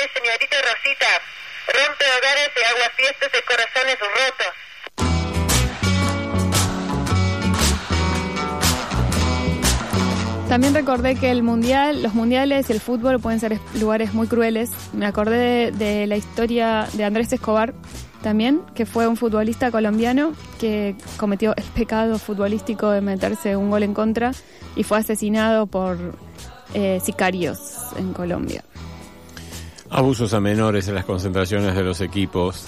señorita Rosita. Rompe hogares y agua fiestas de corazones rotos. También recordé que los mundiales y el fútbol pueden ser lugares muy crueles. Me acordé de la historia de Andrés Escobar también, que fue un futbolista colombiano que cometió el pecado futbolístico de meterse un gol en contra y fue asesinado por sicarios en Colombia. Abusos a menores en las concentraciones de los equipos.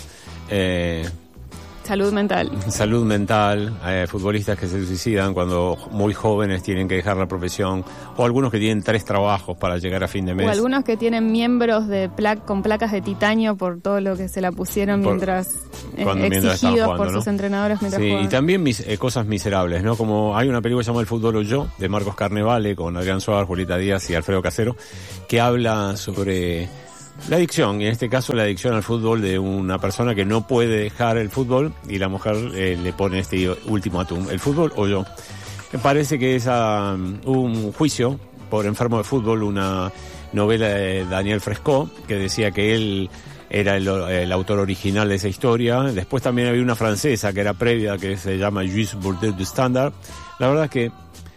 Salud mental. Salud mental, futbolistas que se suicidan cuando muy jóvenes tienen que dejar la profesión, o algunos que tienen 3 trabajos para llegar a fin de mes. O algunos que tienen miembros con placas de titanio por todo lo que se la pusieron mientras exigidos jugando, por sus entrenadores mientras jugaban. Y también cosas miserables, ¿no? Como hay una película llamada El fútbol o yo, de Marcos Carnevale, con Adrián Suárez, Julieta Díaz y Alfredo Casero, que habla sobre la adicción, y en este caso la adicción al fútbol de una persona que no puede dejar el fútbol, y la mujer le pone este ultimátum: el fútbol o yo. Me parece que es un juicio por enfermo de fútbol, una novela de Daniel Fresco, que decía que él era el autor original de esa historia. Después también había una francesa que era previa, que se llama Jules Bourdais du Standard. La verdad es que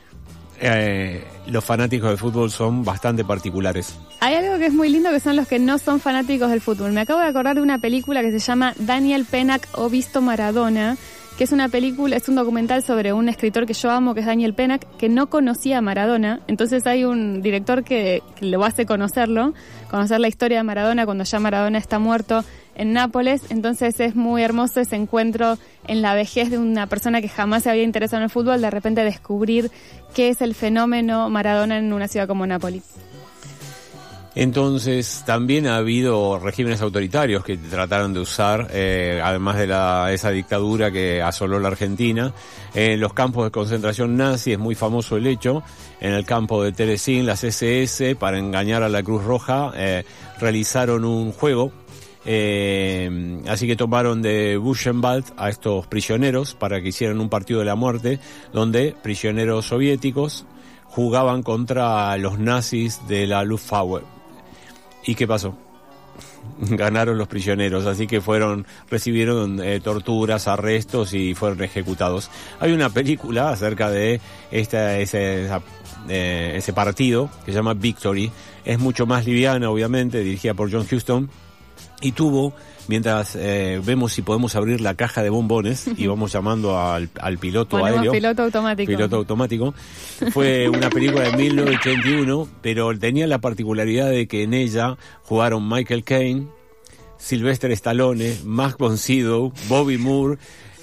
los fanáticos del fútbol son bastante particulares. Hay algo que es muy lindo, que son los que no son fanáticos del fútbol. Me acabo de acordar de una película que se llama Daniel Pennack o Visto Maradona, que es una película, es un documental sobre un escritor que yo amo, que es Daniel Pennack, que no conocía a Maradona. Entonces hay un director que lo hace conocer la historia de Maradona cuando ya Maradona está muerto en Nápoles. Entonces es muy hermoso ese encuentro en la vejez de una persona que jamás se había interesado en el fútbol, de repente descubrir qué es el fenómeno Maradona en una ciudad como Nápoles. Entonces también ha habido regímenes autoritarios que trataron de usar, además de esa dictadura que asoló la Argentina, en los campos de concentración nazi. Es muy famoso el hecho. En el campo de Terezín, las SS, para engañar a la Cruz Roja, realizaron un juego. Así que tomaron de Buchenwald a estos prisioneros para que hicieran un partido de la muerte, donde prisioneros soviéticos jugaban contra los nazis de la Luftwaffe. ¿Y qué pasó? Ganaron los prisioneros, así que recibieron torturas, arrestos y fueron ejecutados. Hay una película acerca de ese partido que se llama Victory. Es mucho más liviana, obviamente, dirigida por John Huston, y tuvo, mientras vemos si podemos abrir la caja de bombones y vamos llamando al piloto aéreo. Piloto automático. Fue una película de 1981, pero tenía la particularidad de que en ella jugaron Michael Caine, Sylvester Stallone, Max von Sydow, Bobby Moore,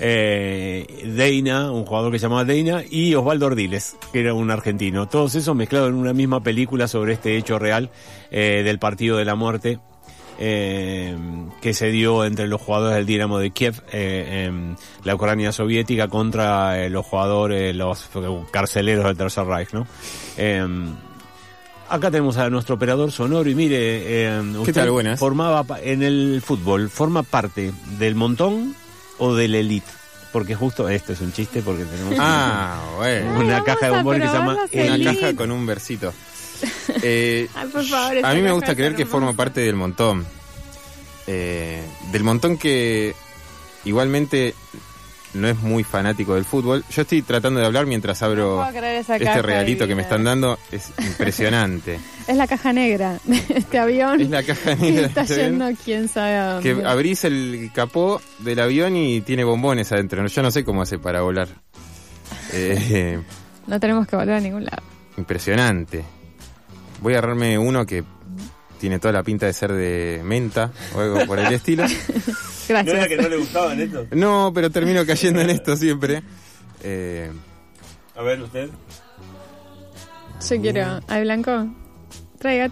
Dana, un jugador que se llamaba Dana, y Osvaldo Ardiles, que era un argentino. Todos esos mezclados en una misma película sobre este hecho real del partido de la muerte, que se dio entre los jugadores del Dinamo de Kiev en la Ucrania soviética contra los jugadores, los carceleros del Tercer Reich, ¿no? Acá tenemos a nuestro operador sonoro y mire, ¿qué tal? Buenas. En el fútbol, ¿forma parte del montón o del elite? Porque justo esto es un chiste, porque tenemos una caja de bombones que se llama una caja con un versito. Ay, por favor, a mí me gusta creer que forma parte del montón. Del montón que igualmente no es muy fanático del fútbol. Yo estoy tratando de hablar mientras abro este regalito que me están dando. Es impresionante. Es la caja negra de este avión. Es la caja negra. Está yendo quién sabe a dónde. Que abrís el capó del avión y tiene bombones adentro. Yo no sé cómo hace para volar. No tenemos que volar a ningún lado. Impresionante. Voy a agarrarme uno que tiene toda la pinta de ser de menta o algo por el estilo. Gracias. ¿No era que no le gustaban estos? No, pero termino cayendo en esto siempre. A ver, usted. Yo quiero. ¿Hay blanco? Traiga.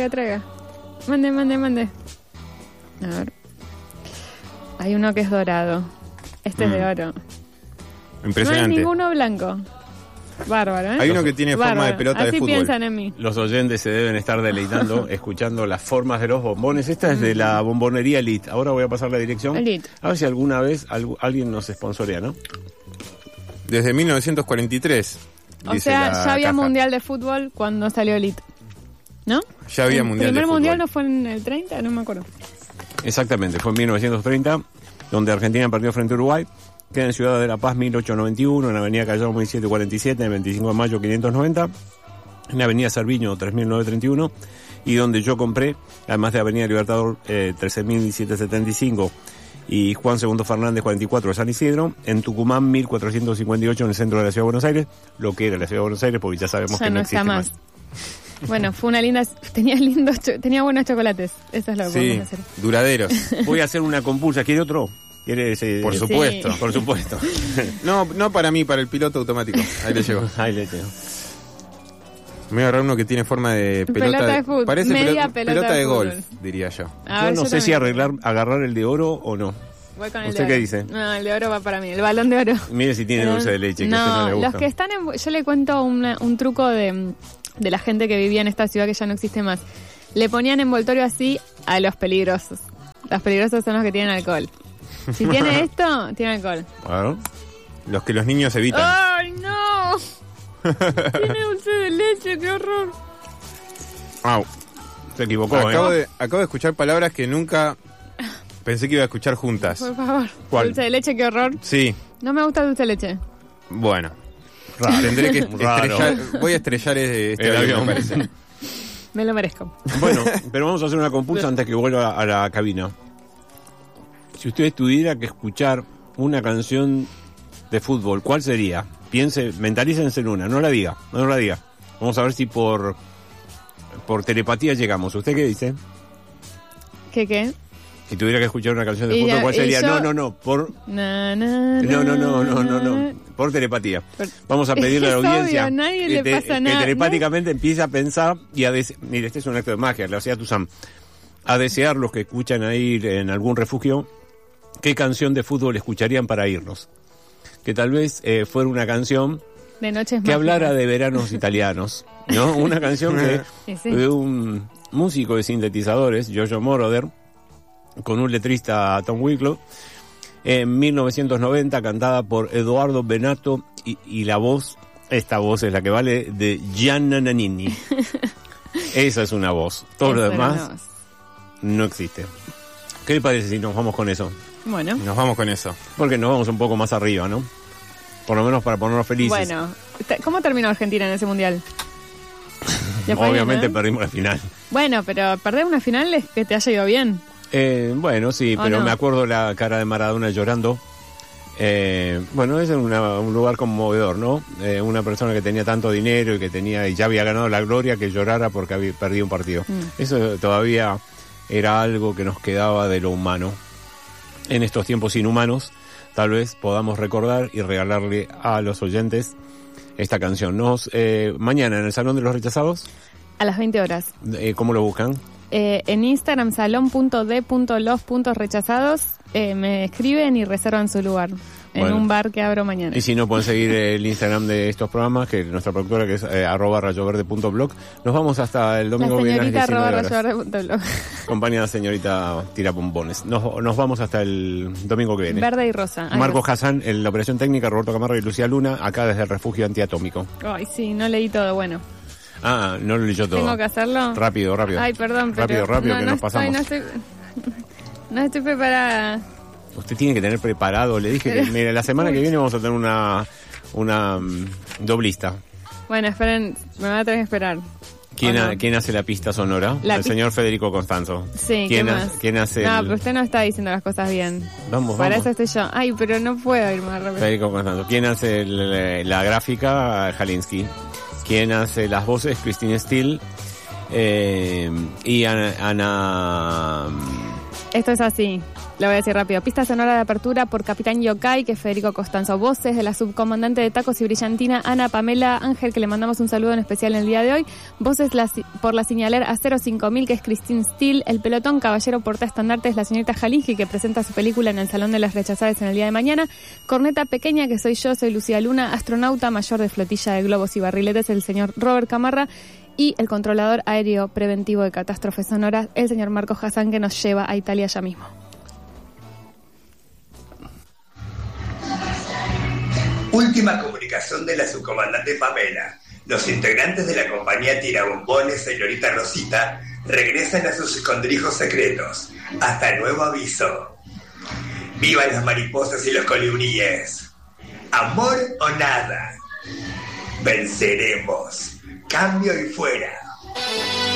Mande. A ver. Hay uno que es dorado. Este es de oro. Impresionante. No hay ninguno blanco. Bárbaro, ¿eh? Hay uno que tiene forma de pelota de fútbol. Así piensan en mí. Los oyentes se deben estar deleitando escuchando las formas de los bombones. Esta es de la bombonería Elite. Ahora voy a pasar la dirección. Elite. A ver si alguna vez alguien nos sponsorea, ¿no? Desde 1943. O sea, ya había mundial de fútbol cuando salió Elite. ¿No? Ya había mundial ¿El de primer fútbol. mundial no fue en el 30? No me acuerdo. Exactamente, fue en 1930, donde Argentina perdió frente a Uruguay, queda en Ciudad de la Paz 1891, en Avenida Callao 1747, en el 25 de mayo 590, en Avenida Cerviño 3931, y donde yo compré, además de Avenida Libertador 13.775 y Juan II Fernández 44 de San Isidro, en Tucumán 1458 en el centro de la Ciudad de Buenos Aires, lo que era la Ciudad de Buenos Aires, porque ya sabemos Ya que no no existe está más. Bueno, fue una linda... Tenía buenos chocolates. Eso es lo que Sí, podemos hacer. duraderos. Voy a hacer una compulsa, ¿quiere otro? ¿Quiere ese? Por supuesto. Por supuesto. No para mí, para el piloto automático. Ahí le llego. Ahí le tengo. Me voy a agarrar uno que tiene forma de Pelota de fútbol. Parece Media pelota de fútbol. golf, diría yo. A Yo ver, no sé si también. agarrar el de oro o no. Voy con el ¿Usted de qué oro. dice? No, el de oro va para mí. El balón de oro. Mire si tiene dulce de leche, que a usted no le gusta. los que están en... Yo le cuento un truco de la gente que vivía en esta ciudad que ya no existe más. Le ponían envoltorio así a los peligrosos. Los peligrosos son los que tienen alcohol. Si tiene esto, tiene alcohol. Claro. Los que los niños evitan. ¡Ay, no! Tiene dulce de leche, qué horror. Au. Se equivocó, Acabo de escuchar palabras que nunca pensé que iba a escuchar juntas. Por favor. ¿Cuál? Dulce de leche, qué horror. Sí, No me gusta el dulce de leche. bueno. Raro. Tendré que Raro. voy a estrellar este El avión, avión. me parece. Me lo merezco. Bueno, pero vamos a hacer una compulsa antes que vuelva a la cabina. Si usted tuviera que escuchar una canción de fútbol, ¿cuál sería? Piense, mentalícense en una, no la diga. Vamos a ver si por telepatía llegamos. ¿Usted qué dice? ¿Qué? Si tuviera que escuchar una canción de Y fútbol, ya- ¿cuál y sería? yo- No, por... Na, na, No. Por telepatía. Vamos a pedirle a la Es audiencia obvio, a nadie que, le pasa que nada. telepáticamente empiece a pensar y a desear. Mire, este es un acto de magia, lo hacía Tuzán. A desear los que escuchan ahí en algún refugio, qué canción de fútbol escucharían para irnos. Que tal vez fuera una canción De noches que hablara de veranos italianos, ¿no? Una canción Sí. de un músico de sintetizadores, Giorgio Moroder, con un letrista, Tom Wicklow, en 1990, cantada por Eduardo Benato y la voz, esta voz es la que vale, de Gianna Nannini. Esa es una voz. Todo lo Eso era demás una voz. no existe. ¿Qué le parece si nos vamos con eso? Bueno. Nos vamos con eso. Porque nos vamos un poco más arriba, ¿no? Por lo menos para ponernos felices. Bueno, ¿cómo terminó Argentina en ese mundial? Le fue Obviamente bien, ¿no? perdimos la final. Bueno, pero perder una final es que te haya ido bien. Bueno, sí, ¿O pero no? me acuerdo la cara de Maradona llorando. Bueno, es un lugar conmovedor, ¿no? Una persona que tenía tanto dinero y ya había ganado la gloria, que llorara porque había perdido un partido. Eso todavía era algo que nos quedaba de lo humano. En estos tiempos inhumanos, tal vez podamos recordar y regalarle a los oyentes esta canción. Mañana en el Salón de los Rechazados, A las 20 horas. ¿cómo lo buscan? En Instagram, salón.d.los.rechazados, me escriben y reservan su lugar. En Bueno. un bar que abro mañana. Y si no, pueden seguir el Instagram de estos programas, que nuestra productora, que es @rayoverde.blog. Nos vamos hasta el La domingo que viene a las señorita 19 horas. @rayoverde.blog. Acompañada señorita Tira Pompones. Nos vamos hasta el domingo que viene. Verde y rosa. Ay, Marco rosa. Hassan en la operación técnica, Roberto Camargo y Lucía Luna, acá desde el refugio antiatómico. Ay, sí, no leí todo. Bueno, Ah, no lo leyó todo. ¿tengo que hacerlo? Rápido. Ay, perdón, pero... Rápido, que nos estoy, pasamos. no estoy preparada. Usted tiene que tener preparado, le dije que mire, la semana que viene vamos a tener una doblista. Bueno, esperen, me van a tener que esperar. ¿Quién, ¿O no? ¿Quién hace la pista sonora? El señor Federico Constanzo. Sí, ¿Quién, ¿qué más? ¿Quién hace No, el...? pero usted no está diciendo las cosas bien. Vamos. Para eso estoy yo. Ay, pero no puedo ir más rápido. Federico Constanzo. ¿Quién hace la gráfica? Jalinsky. ¿Quién hace las voces? Christine Steele. Y Ana... Esto es así. Lo voy a decir rápido. Pista sonora de apertura por Capitán Yokai, que es Federico Costanzo. Voces de la subcomandante de Tacos y Brillantina, Ana Pamela Ángel, que le mandamos un saludo en especial en el día de hoy. Voces por la señaler a 05000, que es Christine Steele. El pelotón caballero portaestandarte es la señorita Jalinsky, que presenta su película en el Salón de las Rechazadas en el día de mañana. Corneta pequeña, que soy yo, soy Lucía Luna. Astronauta mayor de flotilla de globos y barriletes, el señor Robert Camarra. Y el controlador aéreo preventivo de catástrofes sonoras, el señor Marco Hassan, que nos lleva a Italia ya mismo. Última comunicación de la subcomandante Pamela. Los integrantes de la compañía Tirabombones Señorita Rosita regresan a sus escondrijos secretos. Hasta nuevo aviso. ¡Vivan las mariposas y los colibríes! ¿Amor o nada? Venceremos. Cambio y fuera.